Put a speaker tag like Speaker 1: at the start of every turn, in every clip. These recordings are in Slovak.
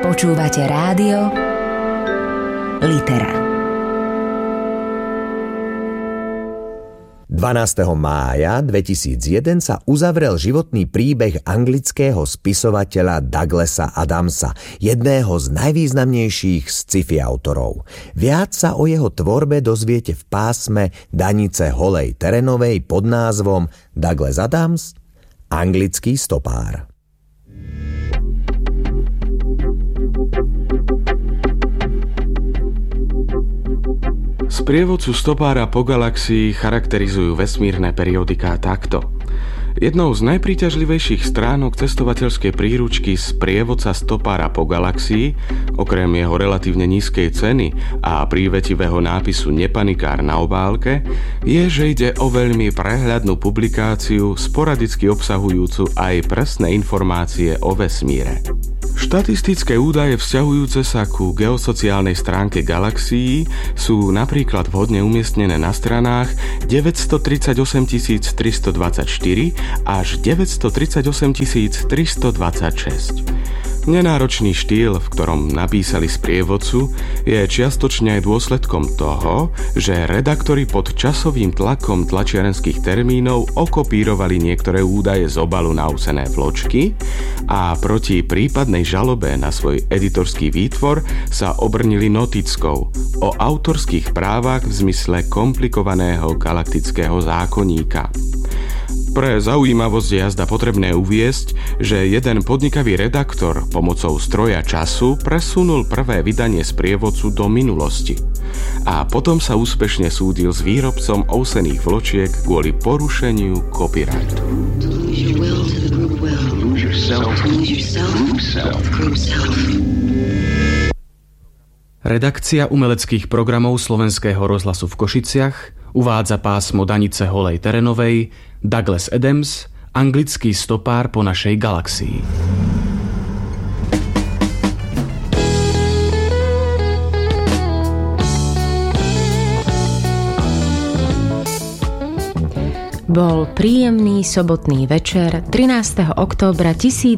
Speaker 1: Počúvate rádio Litera.
Speaker 2: 12. mája 2001 sa uzavrel životný príbeh anglického spisovateľa Douglasa Adamsa, jedného z najvýznamnejších sci-fi autorov. Viac sa o jeho tvorbe dozviete v pásme Danice Holej Terenovej pod názvom Douglas Adams, anglický stopár.
Speaker 3: Sprievodcu stopára po galaxii charakterizujú vesmírne periodiká takto. Jednou z najpríťažlivejších stránok cestovateľskej príručky Sprievodca stopára po galaxii, okrem jeho relatívne nízkej ceny a prívetivého nápisu Nepanikár na obálke, je, že ide o veľmi prehľadnú publikáciu, sporadicky obsahujúcu aj presné informácie o vesmíre. Štatistické údaje vzťahujúce sa ku geosociálnej stránke galaxií sú napríklad vhodne umiestnené na stranách 938 324 až 938 326. Nenáročný štýl, v ktorom napísali sprievodcu, je čiastočne aj dôsledkom toho, že redaktori pod časovým tlakom tlačiarenských termínov okopírovali niektoré údaje z obalu na usené vločky a proti prípadnej žalobe na svoj editorský výtvor sa obrnili notickou o autorských právach v zmysle komplikovaného galaktického zákonníka. Pre zaujímavosť je jazda potrebné uviesť, že jeden podnikavý redaktor pomocou stroja času presunul prvé vydanie sprievodcu do minulosti a potom sa úspešne súdil s výrobcom ovsených vločiek kvôli porušeniu copyrightu.
Speaker 4: Redakcia umeleckých programov Slovenského rozhlasu v Košiciach uvádza pásmo Danice Holej Terenovej Douglas Adams, anglický stopár po našej galaxii.
Speaker 5: Bol príjemný sobotný večer 13. októbra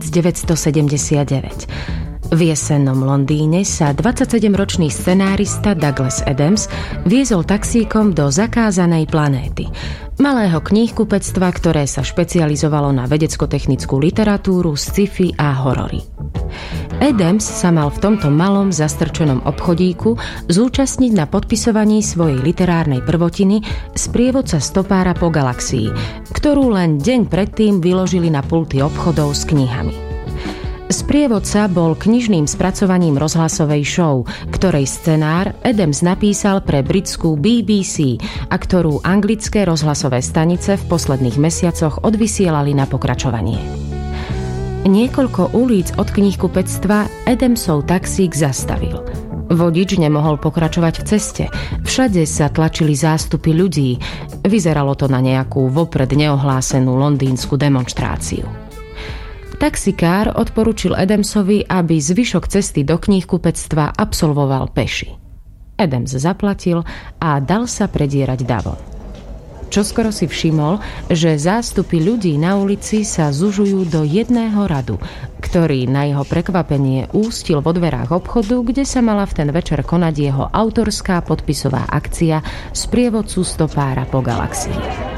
Speaker 5: 1979. V jesennom Londýne sa 27-ročný scenárista Douglas Adams viezol taxíkom do zakázanej planéty, malého knihkupectva, ktoré sa špecializovalo na vedecko-technickú literatúru, sci-fi a horory. Adams sa mal v tomto malom zastrčenom obchodíku zúčastniť na podpisovaní svojej literárnej prvotiny Sprievodca stopára po galaxii, ktorú len deň predtým vyložili na pulty obchodov s knihami. Sprievodca bol knižným spracovaním rozhlasovej show, ktorej scenár Adams napísal pre britskú BBC a ktorú anglické rozhlasové stanice v posledných mesiacoch odvysielali na pokračovanie. Niekoľko ulic od knihkupectva Adamsov taxík zastavil. Vodič nemohol pokračovať v ceste. Všade sa tlačili zástupy ľudí. Vyzeralo to na nejakú vopred neohlásenú londýnsku demonštráciu. Taxikár odporučil Adamsovi, aby zvyšok cesty do knihkupectva absolvoval peši. Adams zaplatil a dal sa predierať davom. Čoskoro si všimol, že zástupy ľudí na ulici sa zužujú do jedného radu, ktorý na jeho prekvapenie ústil vo dverách obchodu, kde sa mala v ten večer konať jeho autorská podpisová akcia Sprievodcu stopára po galaxii.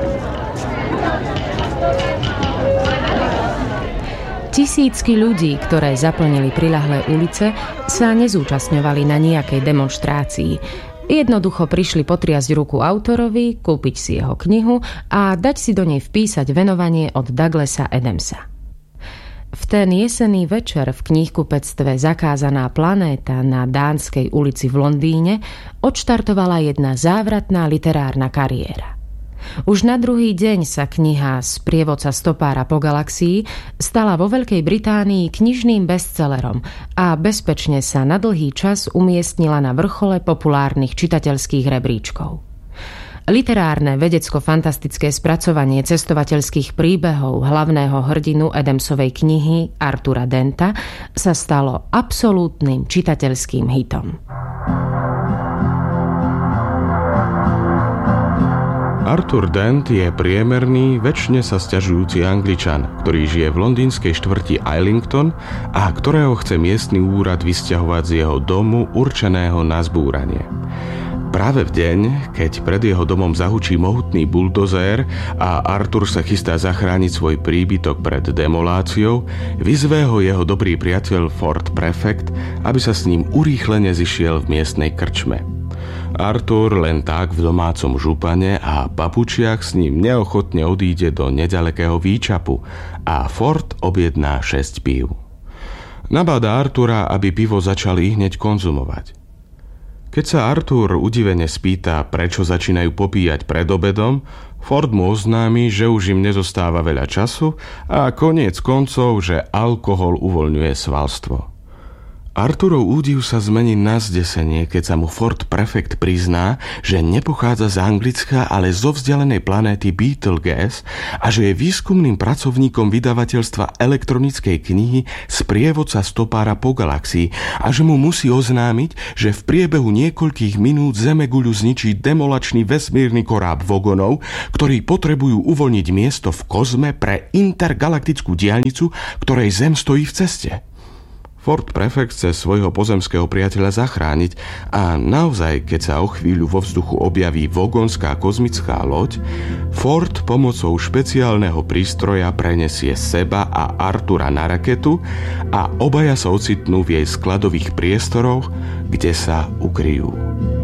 Speaker 5: Tisícky ľudí, ktoré zaplnili priľahlé ulice, sa nezúčastňovali na nejakej demonštrácii. Jednoducho prišli potriasť ruku autorovi, kúpiť si jeho knihu a dať si do nej vpísať venovanie od Douglasa Adamsa. V ten jesenný večer v knihkupectve Zakázaná planéta na Dánskej ulici v Londýne odštartovala jedna závratná literárna kariéra. Už na druhý deň sa kniha Sprievodca stopára po galaxii stala vo Veľkej Británii knižným bestsellerom a bezpečne sa na dlhý čas umiestnila na vrchole populárnych čitateľských rebríčkov. Literárne vedecko-fantastické spracovanie cestovateľských príbehov hlavného hrdinu Adamsovej knihy Artura Denta sa stalo absolútnym čitateľským hitom.
Speaker 3: Arthur Dent je priemerný, večne sa sťažujúci Angličan, ktorý žije v londýnskej štvrti Islington a ktorého chce miestny úrad vysťahovať z jeho domu určeného na zbúranie. Práve v deň, keď pred jeho domom zahučí mohutný buldozér a Arthur sa chystá zachrániť svoj príbytok pred demoláciou, vyzve ho jeho dobrý priateľ Ford Prefect, aby sa s ním urýchlene zišiel v miestnej krčme. Arthur len tak v domácom župane a papučiach s ním neochotne odíde do nedalekého výčapu a Ford objedná 6 pív. Nabáda Artura, aby pivo začali hneď konzumovať. Keď sa Arthur udivene spýta, prečo začínajú popíjať pred obedom, Ford mu oznámi, že už im nezostáva veľa času a koniec koncov, že alkohol uvoľňuje svalstvo. Arthurov údiv sa zmení na zdesenie, keď sa mu Ford Prefect prizná, že nepochádza z Anglicka, ale zo vzdialenej planéty Betelgeuse a že je výskumným pracovníkom vydavateľstva elektronickej knihy Sprievodca stopára po galaxii a že mu musí oznámiť, že v priebehu niekoľkých minút Zemeguľu zničí demolačný vesmírny koráb Vogonov, ktorí potrebujú uvoľniť miesto v kozme pre intergalaktickú diaľnicu, ktorej Zem stojí v ceste. Ford Prefect chce svojho pozemského priateľa zachrániť a naozaj, keď sa o chvíľu vo vzduchu objaví vogonská kozmická loď, Ford pomocou špeciálneho prístroja prenesie seba a Artura na raketu a obaja sa ocitnú v jej skladových priestoroch, kde sa ukryjú.